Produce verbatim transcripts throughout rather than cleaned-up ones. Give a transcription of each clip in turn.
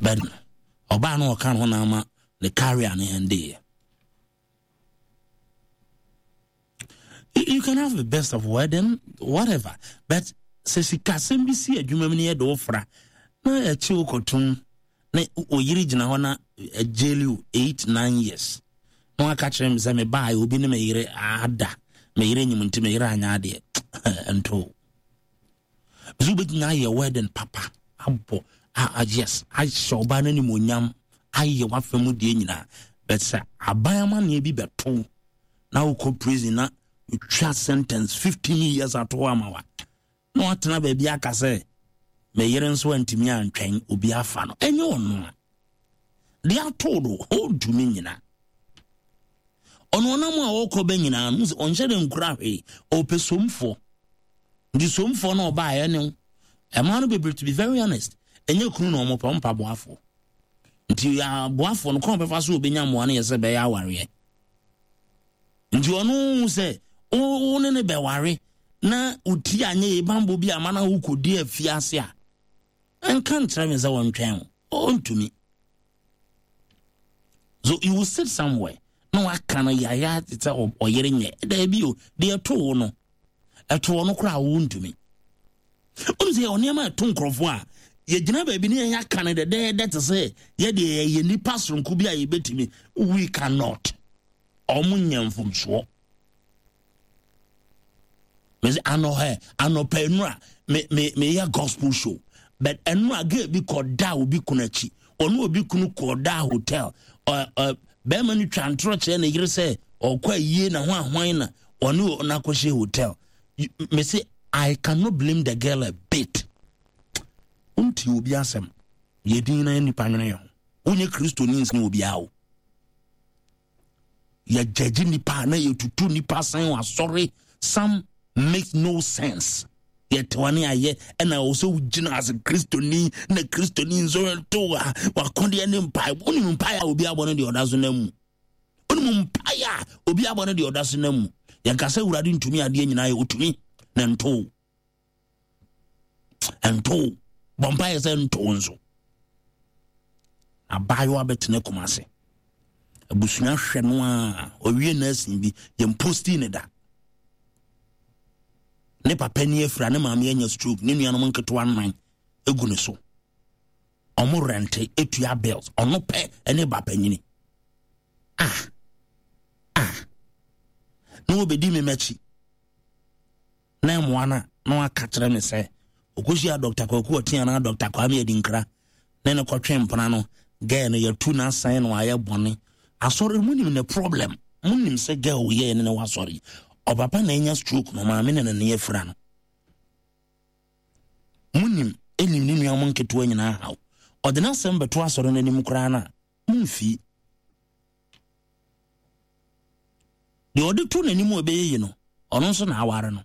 but oba no kan ho na ma the carrier ne ende. You can have the best of wedding, whatever, but se sika sembi si adwuma me ne do fra na ya chi okotum na oyiri gina ho na jail eight nine years. No aka kire me say me buy obi ne me yire ada me yire nyim nti me yire anya ade ento zubi na ye wedding papa abo ah yes I show ba na ni monyam aye wa fam de nyina but say abayama na bi beto na uko prison na you try sentence fifteen years at Wamawa. No atena baby aka say me yere nso antimi antwen obi afa no enye ono they are told hold to me nyina ono na mu a wokọ be nyina no onhye de nkura hwe o pesomfo ndi somfo na oba aye ne e ma no be to be very honest enye kunu no mo pampa boafo nti ya boafo no kon be fa so obenya mo na yese be ya aware nti ono se o ne ne be ware na uti anye e bambo bi amana ukodi afiase a enka ntra me za wontwen o ntumi. So you will sit somewhere no akana ya ya tita oyere nye da bi o de to no eto no kra wo ntumi. Onu se oni ma to nkrofo a ye gina ba bi ne ya kana de de that say ye de ye ni pasronku bi a ye betimi we cannot omunyamfum so. Me ano he ano penura me me me ya gospel show but enu aga bi koda obi kunachi onu obi kunu koda hotel uh uh be mani twantro che na yire say okwa yie na ho ahwan na onu na kwhye hotel. Me say I cannot blame the girl a bit. Unti obi asem ye din na ni panwene yo onye kristo ni nsin obi awo ya judge ni pa na ye tutu ni pa san wa sorry some makes no sense. Yet one aye and I also gina as a Christoni na Christoni nzo to wa kondi empire oni empire obi abone de odaso na mu oni empire obi abone de odaso na mu yanka se urade ntumi ade nyina ye otumi na nto nto bompire se nto nzo abayo abetene kumase abusua hwe no a owie na asin bi ye posti ne da ne papa ni efra ne maame anya stroke ne nuanom nketo anan egu ne so omo rente etua bills ono pe ene baba nyini ah ah no obedi me machi na moana no aka kire me se okoshi a doctor kwaku otia na doctor Kwame Adinkra ne ne kotwe mpona no girl no yatu na sign no aye bone asori munim ne problem munim se girl ye ne wa sorry o papa na enya stroke no maame ne ne yefra no munim enim ni nua monketo anyina hawo o de na sembe to asoro na nim kura na mumfi de odi to na nim obeye no ono nso na aware no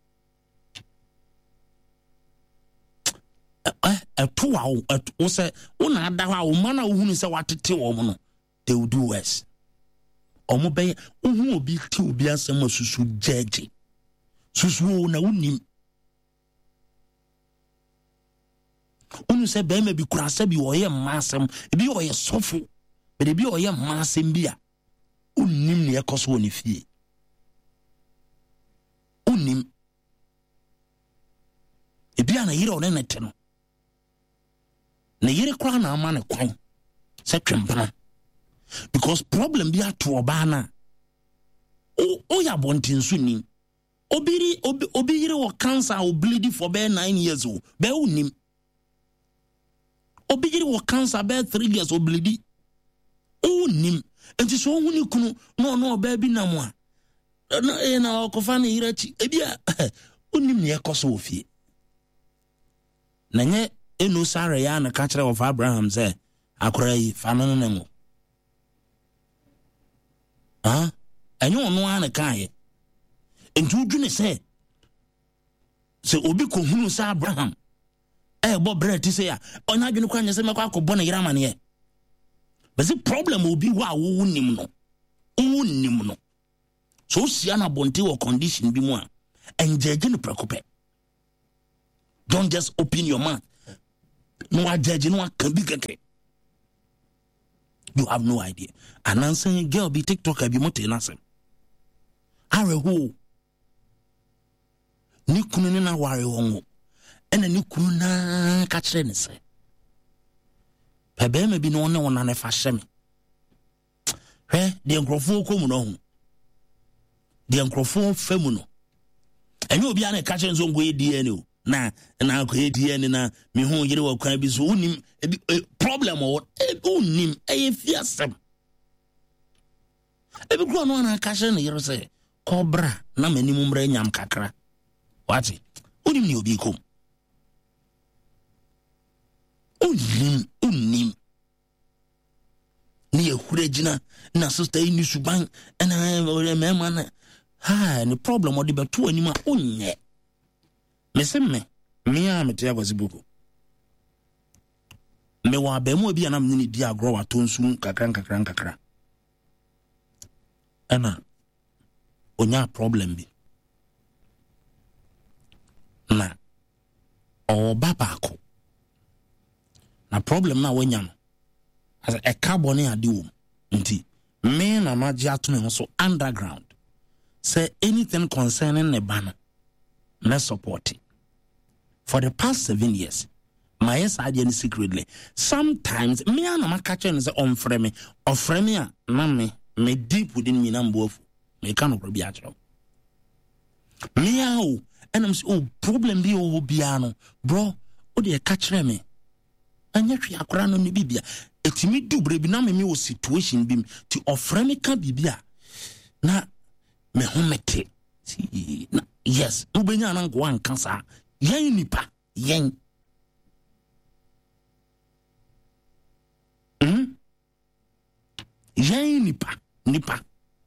eh eto wa o se una ada wa o mana o hunu se watete wo mo no they will do worse. Omo be uhu obi ti obi asem asusu jeje susu na unim unu se be me bi kurasa bi oye masem bi oye sofo be bi oye masem bia unim ne ekoso woni fie unim e bia na yire one nete no na yire kra na ama ne kwan se twempana because problem bi ato obana o o ya bontin suni obiri obi obiri wo cancer o bleed for be nine years o be unim obiri wo cancer be three years o bleed unim enti so huni kunu no no ba bi na mo a na e na okofa na irachi e bia unim ne ekoso ofie na nye enu sare ya na ka kire of Abraham say akora yi fa no no ngo ah enyo ono an kan entu dwune se se obi ko hunu sa Abraham eh bo bread ti se ya onya dwune kwa nyese mekwa akobọ na yira mane ye but the problem obi wa wo nim no wo nim no so sia na bonte wo condition bi mu a enjeje no prekope don't just open your mouth no ajeje no aka bi keke You have no idea. And I'm saying, girl, be TikTok, be mote nasem. Are who? Ni kunu na ware wongo. Ena ni kunu na kachire ne se. Pebe me bi no ne wona na fa hye me. Hwe, de nkrofo ko mu no ho. De nkrofo fa mu no. Enye obi ana kachire nzo ngo edi ene o. Na na ko edi ene na me hu yire wa kwan bi so unim problem o unim e fiasem. Ebi kro no na kachire ne yire se cobra na manimu mra nyam kakra. Wati? Unim ni obi kom. Unim, unim. Ni ehure jina na sister ini suban na mema na ha ni problem odi beto anima onye. Mesemme me a mete agwazibuko. Me wa ba mu bia na mni di agro wa tonsu kakra kakra kakra. Ana onya problem bi. Na o babako na problem na wanya no as a carbon ade wo nti me na maji atome so underground say anything concerning the banner na support it. For the past seven years my side any secretly sometimes me na makache no say on frame me of frame a na me me deep within me na mbofu me kan no bi achro me a o and I'm saying, oh, problem be over biano, bro. Oh, they catch me. And yet, we are crying on the Bibia. It's me do brebi na me me situation bim to offer me can Bibia. Na me homete. See, yes, Ubenya and go on cancer. Yen nipa, yen. Hmm? Yen nipa, nipa.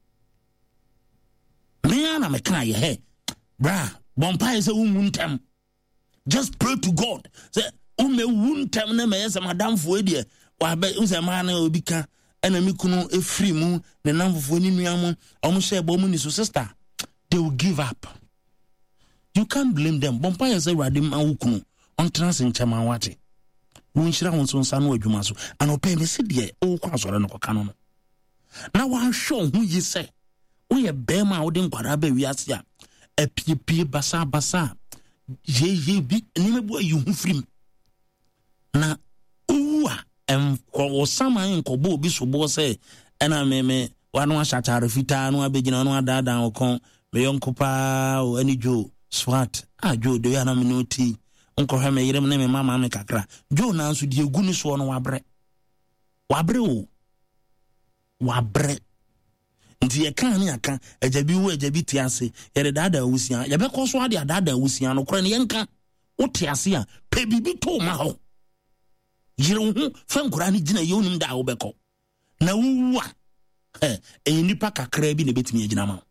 Me ana me can ye hey, bra. Bompire say wuntem. Just pray to God. Say ume wuntem na me yesa madam fo e de wa be unse ma na obi ka ena mi kunu e free mu ne namfo ni nua mu omo share bo mu ni so sister they will give up. You can't blame them. Bompire say radim awukunu on trans in chama wate. Wo nshira won so nsa no adwuma so ana ope me se de o kwa sore no koka no. Na wa show hu yi say wo ye be ma wo de nkwara ba wi ase a epie basa basa ye ye bi ni me bo yu hu frim na uwa em ko sama nko bo bi so bo se ena me me wanu ashatare fita no abegina no adada okon me yonkopa o ani jo swat a jo de ya na me no ti nko hwe me yirem na me mama me kakra jo na nso de egu ni so no wabre wabre o wabre nti ye kan ne aka ajabi wo ajabi ti ase ye de dada awusia ye be ko so ade dada awusia no kora ne yenka wo ti ase a pe bibi to ma ho yire hu fa nkora ne gina ye onim da wo be ko na wuwa eh e nipa kakra bi ne betimi agina ma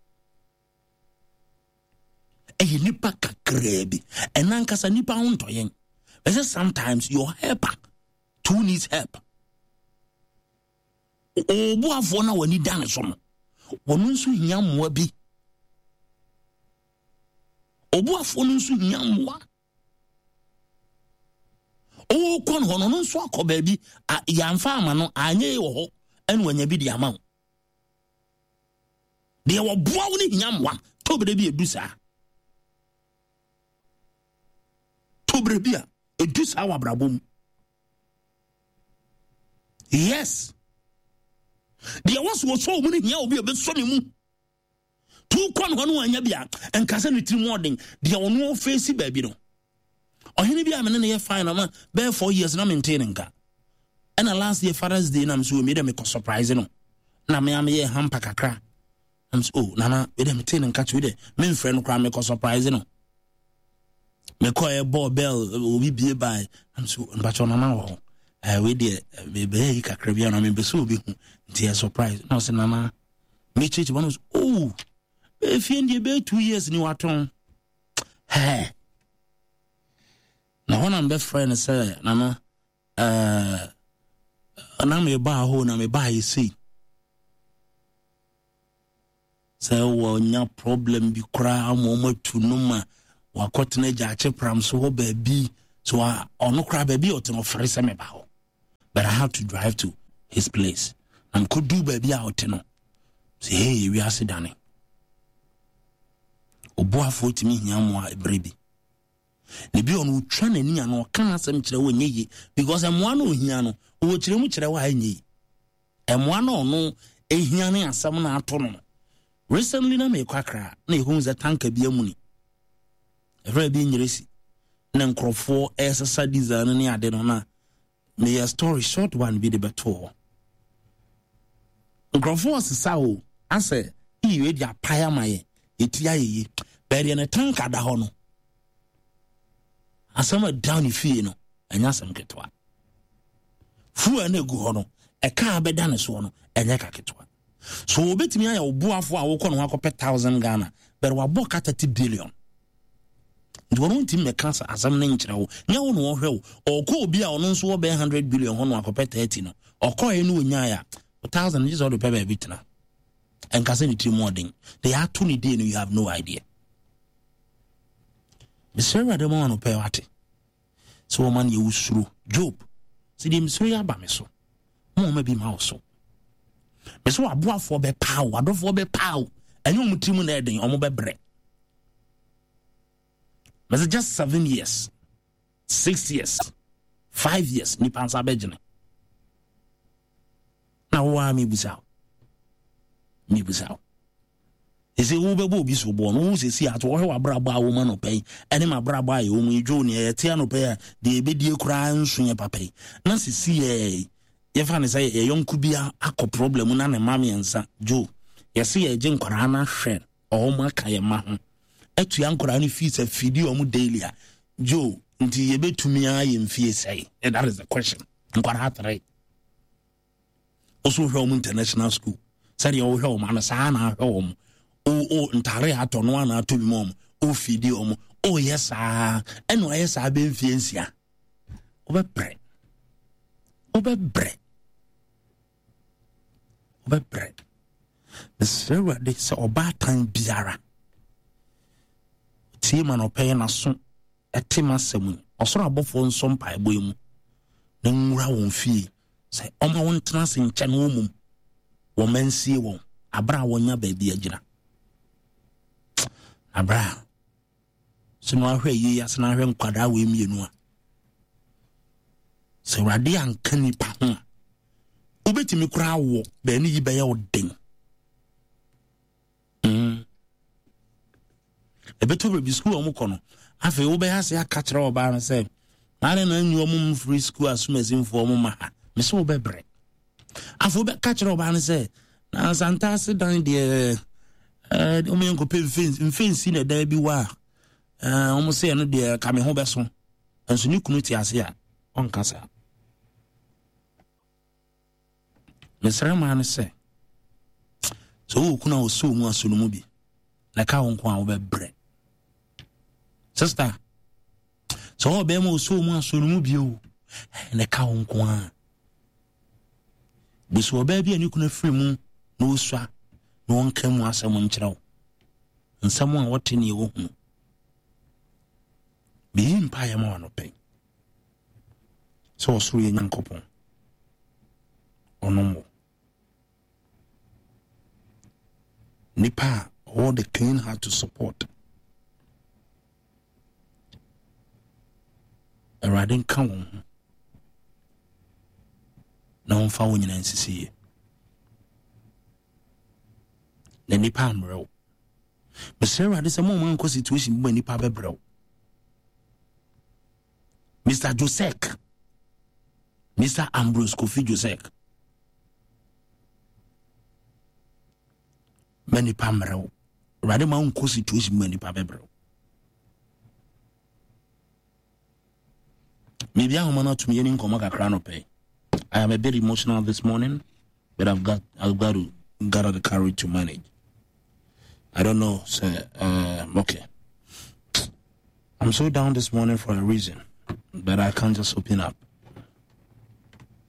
e nipa kakra bi enanka sa nipa ho nto yen but sometimes your helper too needs help obu afo na wani dan so no wonu nso hia mmoa bi obu afo no nso hia mmoa o kon hono no nso akoba bi ya mfa ama no anye wo ho enu anya bi di ama wo de wo boa wo ni hia mmoa to bre bi edusa to bre bi a edusa wa brabom yes. Dia was was so many here will be a bit sunny moon. Two con one one yabia and Cassan three morning. Dia on no face baby no. Or any be a man in a fine man, bear four years and I'm maintaining car. And a last year Father's Day, I'm so made a make a surprise no. Na me am ye hampa kakra. I'm so oh nana with them maintaining catch with it. Men friend cry make a surprise no. Me call a ball bell will be by. I'm so but on an I we dear baby Caribbean I mean be so be dear surprise. No say nana me church one was oh if you be two years ni waton hey na one am best friend say nana uh na me ba ho na me ba yi see say wo nya problem bi kra amomo tu no ma wakotena jache pram so ho baby so ono kra baby o ten ofre se me ba ho. But I have to drive to his place. I'm could do baby out no. Say hey we are sidane. Oboa forty me nyamwa ebrebi. Ne bi onu twa nani an o kan asem kire wo nyeyi because emwa no ohia no o kire mu kire wa anyeyi. Emwa no no ehia ne asem na ato no. Recently na me kwakra na ehun ze tanka bi amuni. Evra bi nyiresi. Na nkrofo esesa design ne ade no na me a story short one be the better. Nkrofo sesa o ase iwe dia paya maye etia yi bere ne tanka da ho no. Asama down ifie no enya sam ketwa. Fu ane gu ho no e ka abeda ne so no enya ka ketwa. So obetimi aya obuafo a wo kɔ no akɔpɛ one thousand Ghana but wa bɔ ka thirty billion. Nti wono ntim me kansa asam ne nkyerɛ wo nya wo no wo hwɛ wo ɔkɔ obi a ɔno nso wo bɛ one hundred billion ho no akɔpɛ thirty no ɔkɔ e no onya ya one thousand is all the pay bit na enka se ni tiri mo den they are two ni day no you have no idea. Mister Rademo no pay wate so man ye usuru Job si di misori aba me so mo ma bi ma so me so aboafo be paw adofo be paw enyo mutimu na eden omo be bre me just seven years six years five years ni pansa bejene na wa mi busa mi busa ese wo bebo bi so bo no wo se si ato wo hwa brabo a wo ma no pai ene ma brabo a wo mu idwo ne ye tia no pai a de ebedie kura nso ye papai na se si ye ye fa ne say ye yonku bia akọ problem na ne mama yensa jo ye se ye je nkora na hwe o ma ka ye ma ho etu ya nkora ne fees a fidi o mu daily a jo nti ye betumi a ye mfie say that is the question nkora atrai oso hwe o mu international school sari o hwe o ma na sa na hwe o mu o o ntare ato no na ato bi mom o fidi o mo o yes ah eno yes ah be mfiensia o be bre o be bre o be bre the server de se oba tan biara ti ma no pay na so etima semu osoro abofo nso mpa ebo mu na nwura won fie se oma won tena se nche no mum wo mansie won abra wonya ba bi agira abra sino ahwe yi asena ahwe nkwada we mienu a se rade anka nipa ho obetimi kura wo be ni yi be ye odin mm ebeto be school omo kono afi wo be hase aka kire oba no se na na nyu omo free school asumazin fo omo ma ha me so be bre afi wo be ka kire oba no se na santa se dan de eh o me nko pe mfensi na da bi wa eh o mo se no de ka me ho beso enso ni kunu ti ase a on kasa mesra ma ne se so o kuna o so mu aso no mu bi na ka won ko a wo be bre sister so o be mo so mu aso no mu bi o na ka won ko a bi so ba bi ani kuna free mu no so no one came was someone chrow and someone what in you be empire more no pay so through your young couple or no more nipa all the clean heart to support a riding come no one found in N C C. Na nipa amrel but Sarah this a moment ko situation when nipa bebrel Mister Josek Mister Ambrose Kofi Josek many pamrel rather my own ko situation when nipa bebrel maybe I'm not to me any come kakra no pay. I am a bit emotional this morning but I've got I've got to gather the courage to manage. I don't know, sir. Uh, okay. I'm so down this morning for a reason, but I can't just open up.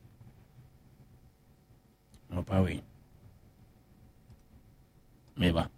No power. Maybe.